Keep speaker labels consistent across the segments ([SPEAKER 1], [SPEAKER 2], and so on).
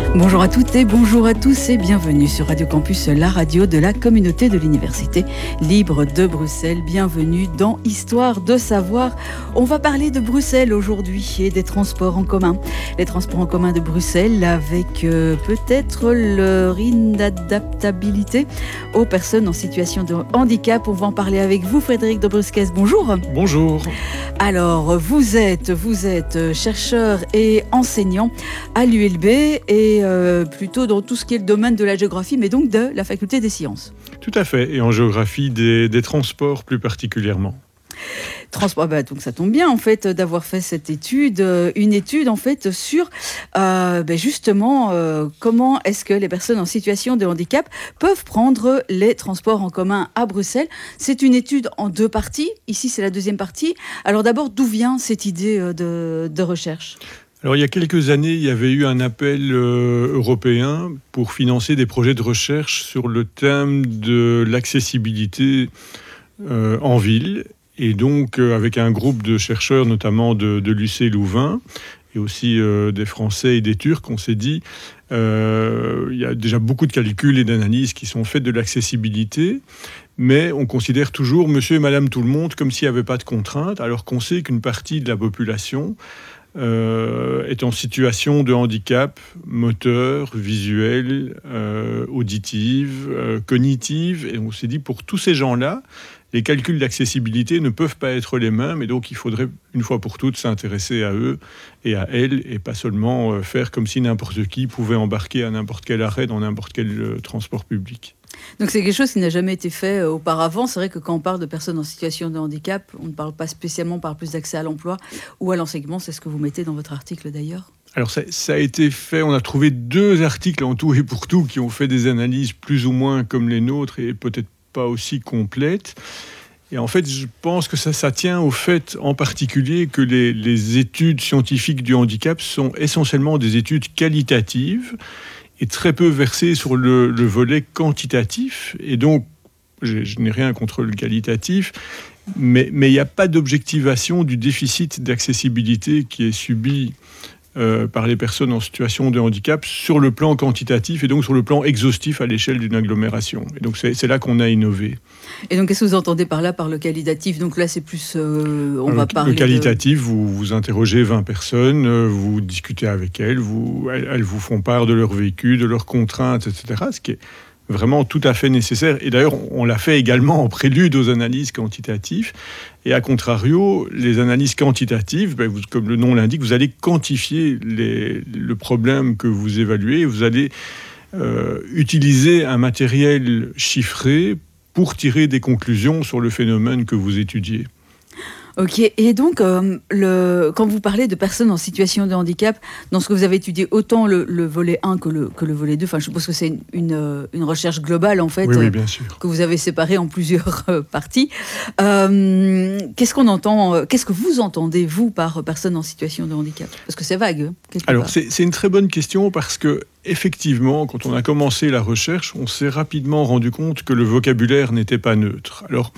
[SPEAKER 1] Bonjour à toutes et bonjour à tous et bienvenue sur Radio Campus, la radio de la communauté de l'Université libre de Bruxelles. Bienvenue dans Histoire de savoir. On va parler de Bruxelles aujourd'hui et des transports en commun. Les transports en commun de Bruxelles avec peut-être leur inadaptabilité aux personnes en situation de handicap. On va en parler avec vous, Frédéric Dobrusquez. Bonjour.
[SPEAKER 2] Bonjour.
[SPEAKER 1] Alors, vous êtes chercheur et enseignant à l'ULB et plutôt dans tout ce qui est le domaine de la géographie, mais donc de la faculté des sciences.
[SPEAKER 2] Tout à fait, et en géographie des transports plus particulièrement.
[SPEAKER 1] Donc ça tombe bien en fait d'avoir fait cette étude, une étude en fait sur justement comment est-ce que les personnes en situation de handicap peuvent prendre les transports en commun à Bruxelles. C'est une étude en 2 parties, ici c'est la 2e partie. Alors d'abord, d'où vient cette idée de recherche ?
[SPEAKER 2] Alors il y a quelques années, il y avait eu un appel européen pour financer des projets de recherche sur le thème de l'accessibilité en ville. Et donc, avec un groupe de chercheurs, notamment de l'UC Louvain, et aussi des Français et des Turcs, on s'est dit, il y a déjà beaucoup de calculs et d'analyses qui sont faits de l'accessibilité, mais on considère toujours monsieur et madame tout le monde comme s'il n'y avait pas de contraintes, alors qu'on sait qu'une partie de la population est en situation de handicap moteur, visuel, auditive, cognitive. Et on s'est dit, pour tous ces gens-là, les calculs d'accessibilité ne peuvent pas être les mêmes, et donc il faudrait une fois pour toutes s'intéresser à eux et à elles, et pas seulement faire comme si n'importe qui pouvait embarquer à n'importe quel arrêt dans n'importe quel transport public.
[SPEAKER 1] Donc c'est quelque chose qui n'a jamais été fait auparavant. C'est vrai que quand on parle de personnes en situation de handicap, on ne parle pas spécialement, on parle plus d'accès à l'emploi ou à l'enseignement. C'est ce que vous mettez dans votre article d'ailleurs. Alors
[SPEAKER 2] ça a été fait, on a trouvé 2 articles en tout et pour tout qui ont fait des analyses plus ou moins comme les nôtres et peut-être pas aussi complètes. Et en fait, je pense que ça tient au fait en particulier que les études scientifiques du handicap sont essentiellement des études qualitatives et très peu versées sur le volet quantitatif. Et donc, je n'ai rien contre le qualitatif, mais il n'y a pas d'objectivation du déficit d'accessibilité qui est subi par les personnes en situation de handicap sur le plan quantitatif et donc sur le plan exhaustif à l'échelle d'une agglomération. Et donc c'est là qu'on a innové. Et donc qu'est-ce que vous entendez par le qualitatif ? Donc là c'est plus, va parler. Le qualitatif, vous interrogez 20 personnes, vous discutez avec elles, elles vous font part de leur vécu, de leurs contraintes, etc. Ce qui est vraiment tout à fait nécessaire. Et d'ailleurs, on l'a fait également en prélude aux analyses quantitatives. Et à contrario, les analyses quantitatives, comme le nom l'indique, vous allez quantifier le problème que vous évaluez. Vous allez utiliser un matériel chiffré pour tirer des conclusions sur le phénomène que vous étudiez.
[SPEAKER 1] Ok, et donc quand vous parlez de personnes en situation de handicap, dans ce que vous avez étudié, autant le volet 1 que le volet 2, enfin je suppose que c'est une recherche globale en fait,
[SPEAKER 2] oui, bien sûr.
[SPEAKER 1] Que vous avez séparée en plusieurs parties. Qu'est-ce que vous entendez, vous, par personne en situation de handicap ? Parce que c'est vague.
[SPEAKER 2] Alors c'est une très bonne question parce que effectivement, quand on a commencé la recherche, on s'est rapidement rendu compte que le vocabulaire n'était pas neutre. Alors,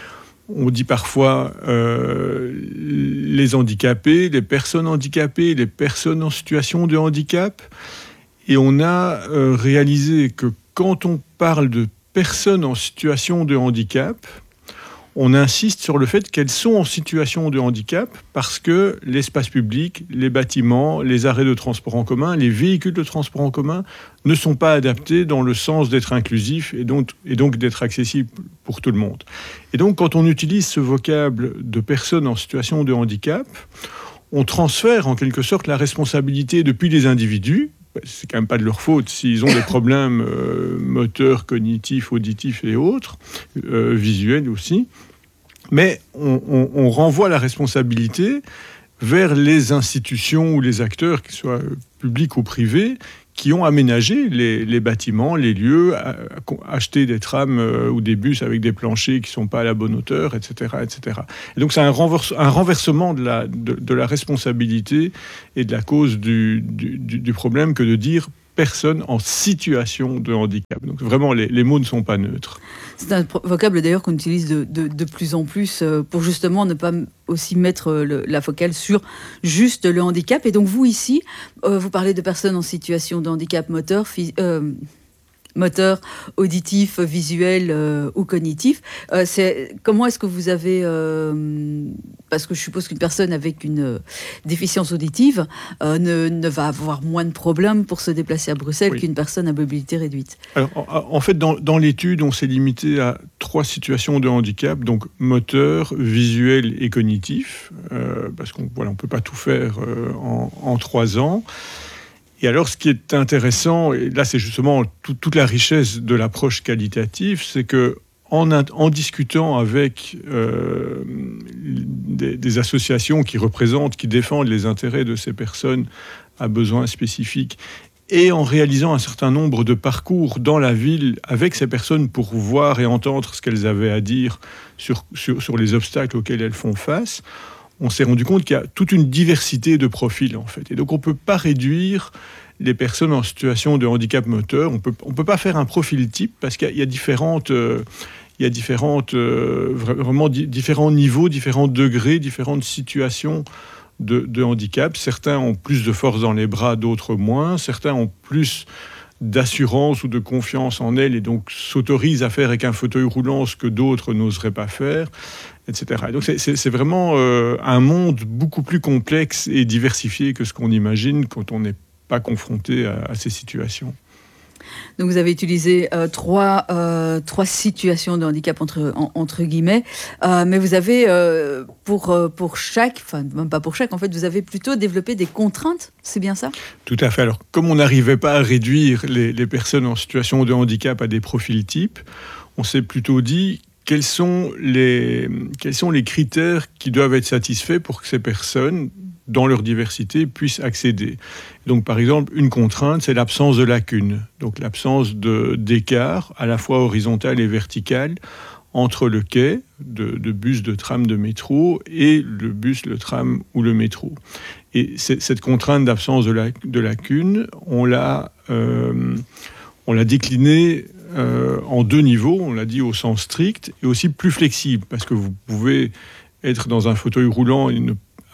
[SPEAKER 2] on dit parfois les handicapés, les personnes handicapées, les personnes en situation de handicap. Et on a réalisé que quand on parle de personnes en situation de handicap, on insiste sur le fait qu'elles sont en situation de handicap parce que l'espace public, les bâtiments, les arrêts de transport en commun, les véhicules de transport en commun ne sont pas adaptés dans le sens d'être inclusifs et donc d'être accessibles pour tout le monde. Et donc, quand on utilise ce vocable de personnes en situation de handicap, on transfère en quelque sorte la responsabilité depuis les individus. C'est quand même pas de leur faute s'ils ont des problèmes moteurs, cognitifs, auditifs et autres, visuels aussi. Mais on renvoie la responsabilité vers les institutions ou les acteurs, qu'ils soient publics ou privés, qui ont aménagé les bâtiments, les lieux, acheté des trams ou des bus avec des planchers qui ne sont pas à la bonne hauteur, etc. etc. Et donc c'est un renversement de la responsabilité et de la cause du problème que de dire personne en situation de handicap. Donc vraiment, les mots ne sont pas neutres.
[SPEAKER 1] C'est un vocable d'ailleurs qu'on utilise de plus en plus pour justement ne pas aussi mettre la focale sur juste le handicap. Et donc vous ici, vous parlez de personnes en situation de handicap moteur, moteur, auditif, visuel ou cognitif. Comment est-ce que vous avez... parce que je suppose qu'une personne avec une déficience auditive ne va avoir moins de problèmes pour se déplacer à Bruxelles qu'une personne à mobilité réduite.
[SPEAKER 2] Alors, en fait, dans l'étude, on s'est limité à 3 situations de handicap, donc moteur, visuel et cognitif, parce qu'on ne peut pas tout faire en 3 ans. Et alors, ce qui est intéressant, et là c'est justement toute la richesse de l'approche qualitative, c'est que en discutant avec des associations qui défendent les intérêts de ces personnes à besoins spécifiques, et en réalisant un certain nombre de parcours dans la ville avec ces personnes pour voir et entendre ce qu'elles avaient à dire sur les obstacles auxquels elles font face, on s'est rendu compte qu'il y a toute une diversité de profils, en fait. Et donc, on ne peut pas réduire les personnes en situation de handicap moteur. On peut pas faire un profil type parce qu'il y a différents niveaux, différents degrés, différentes situations de handicap. Certains ont plus de force dans les bras, d'autres moins. Certains ont plus d'assurance ou de confiance en elles et donc s'autorisent à faire avec un fauteuil roulant ce que d'autres n'oseraient pas faire, etc. Et donc c'est vraiment un monde beaucoup plus complexe et diversifié que ce qu'on imagine quand on n'est pas confronté à ces situations.
[SPEAKER 1] Donc vous avez utilisé trois situations de handicap entre guillemets, mais vous avez pour chaque, enfin même pas pour chaque, en fait vous avez plutôt développé des contraintes, c'est bien ça ?
[SPEAKER 2] Tout à fait. Alors comme on n'arrivait pas à réduire les personnes en situation de handicap à des profils types, on s'est plutôt dit quels sont les critères qui doivent être satisfaits pour que ces personnes, dans leur diversité, puissent accéder. Donc, par exemple, une contrainte, c'est l'absence de lacunes. Donc, l'absence d'écart, à la fois horizontal et vertical, entre le quai de bus, de tram, de métro, et le bus, le tram ou le métro. Et cette contrainte d'absence de lacunes, on l'a déclinée en 2 niveaux. On l'a dit au sens strict, et aussi plus flexible, parce que vous pouvez être dans un fauteuil roulant et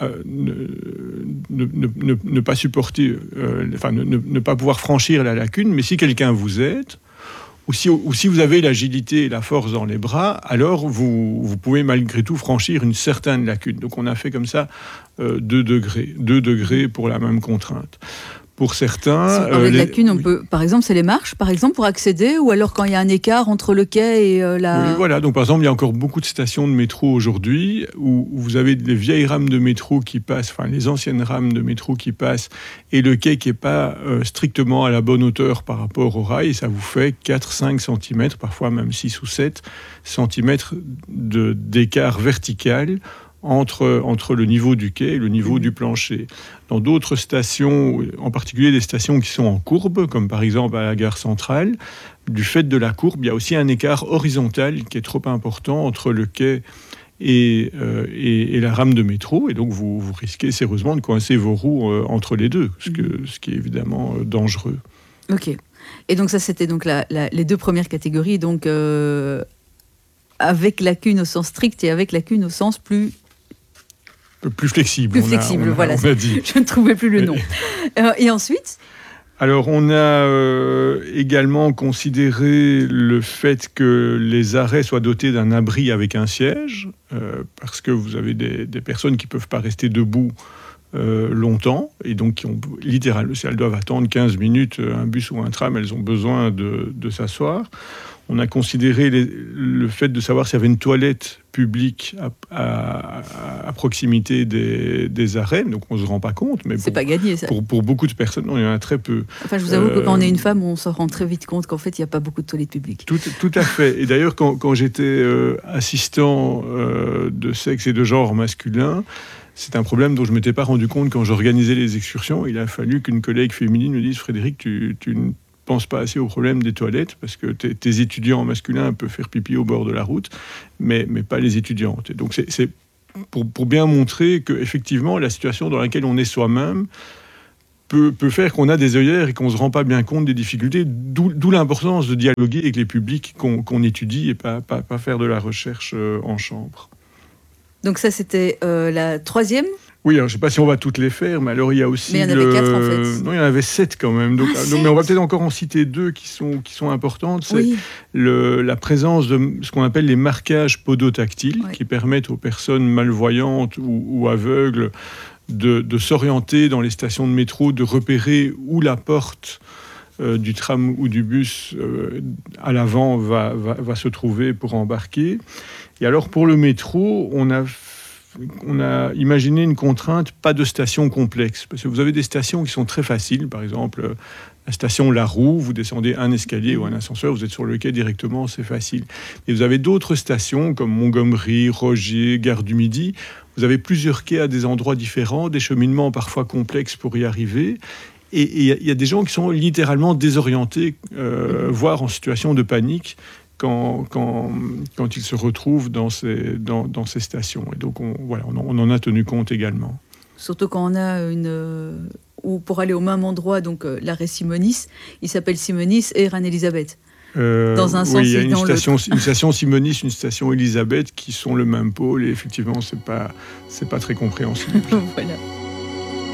[SPEAKER 2] ne pas supporter, ne pas pouvoir franchir la lacune, mais si quelqu'un vous aide, ou si vous avez l'agilité et la force dans les bras, alors vous pouvez malgré tout franchir une certaine lacune. Donc on a fait comme ça 2 degrés pour la même contrainte. Pour certains...
[SPEAKER 1] les lacunes, on peut, par exemple, c'est les marches, par exemple, pour accéder, ou alors quand il y a un écart entre le quai et la...
[SPEAKER 2] Oui, voilà. Donc, par exemple, il y a encore beaucoup de stations de métro aujourd'hui où vous avez des vieilles rames de métro qui passent, enfin, les anciennes rames de métro qui passent, et le quai qui n'est pas strictement à la bonne hauteur par rapport au rail, et ça vous fait 4-5 cm, parfois même 6 ou 7 cm d'écart vertical entre le niveau du quai et le niveau du plancher. Dans d'autres stations, en particulier des stations qui sont en courbe, comme par exemple à la gare centrale, du fait de la courbe, il y a aussi un écart horizontal qui est trop important entre le quai et la rame de métro, et donc vous risquez sérieusement de coincer vos roues entre les deux, ce qui est évidemment dangereux.
[SPEAKER 1] Ok. Et donc ça, c'était donc les 2 premières catégories, donc avec lacune au sens strict et avec lacune au sens plus
[SPEAKER 2] flexible.
[SPEAKER 1] Plus flexible, voilà. On a dit. Je ne trouvais plus le nom. Et ensuite ?
[SPEAKER 2] Alors, on a également considéré le fait que les arrêts soient dotés d'un abri avec un siège, parce que vous avez des personnes qui ne peuvent pas rester debout longtemps, et donc qui ont littéralement, si elles doivent attendre 15 minutes un bus ou un tram, elles ont besoin de s'asseoir. On a considéré le fait de savoir s'il y avait une toilette publique à proximité des arrêts, donc on ne se rend pas compte. Mais
[SPEAKER 1] c'est pas gagné, ça.
[SPEAKER 2] Pour beaucoup de personnes, non, il y en a très peu.
[SPEAKER 1] Enfin, je vous avoue que quand on est une femme, on se rend très vite compte qu'en fait, il n'y a pas beaucoup de toilettes publiques.
[SPEAKER 2] Tout à fait. Et d'ailleurs, quand j'étais assistant de sexe et de genre masculin, c'est un problème dont je ne m'étais pas rendu compte quand j'organisais les excursions. Il a fallu qu'une collègue féminine me dise « Frédéric, tu ne pense pas assez au problème des toilettes, parce que tes étudiants masculins peuvent faire pipi au bord de la route, mais pas les étudiantes. » Et donc c'est pour bien montrer qu'effectivement, la situation dans laquelle on est soi-même peut faire qu'on a des œillères et qu'on ne se rend pas bien compte des difficultés, d'où l'importance de dialoguer avec les publics qu'on étudie et pas faire de la recherche en chambre.
[SPEAKER 1] Donc ça, c'était la troisième.
[SPEAKER 2] Oui, alors je ne sais pas si on va toutes les faire, mais alors il y a aussi...
[SPEAKER 1] Mais il y en avait 4 en fait.
[SPEAKER 2] Non, il y en avait 7 quand même. Donc, mais on va peut-être encore en citer 2 qui sont importantes. C'est la présence de ce qu'on appelle les marquages podotactiles, qui permettent aux personnes malvoyantes ou aveugles de s'orienter dans les stations de métro, de repérer où la porte du tram ou du bus à l'avant va se trouver pour embarquer. Et alors pour le métro, on a imaginé une contrainte, pas de station complexe. Parce que vous avez des stations qui sont très faciles. Par exemple, la station La Roue, vous descendez un escalier ou un ascenseur, vous êtes sur le quai directement, c'est facile. Et vous avez d'autres stations comme Montgomery, Rogier, Gare du Midi. Vous avez plusieurs quais à des endroits différents, des cheminements parfois complexes pour y arriver. Et il y a des gens qui sont littéralement désorientés, voire en situation de panique, quand ils se retrouvent dans ces stations. Et donc, on en a tenu compte également.
[SPEAKER 1] Surtout quand on a ou pour aller au même endroit, donc l'arrêt Simonis, il s'appelle Simonis et Reine-Élisabeth. Dans un sens
[SPEAKER 2] il y a
[SPEAKER 1] et dans l'autre.
[SPEAKER 2] Une station Simonis, une station Élisabeth qui sont le même pôle, et effectivement, c'est pas très compréhensible.
[SPEAKER 1] Voilà.